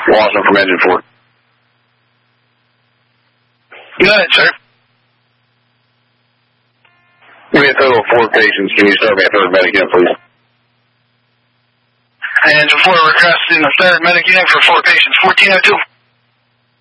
Lawson from Engine 4. Go ahead, sir. We have a total of 4 patients. Can you start me a third medic unit, please? And before requesting the third medic unit for 4 patients, 1402.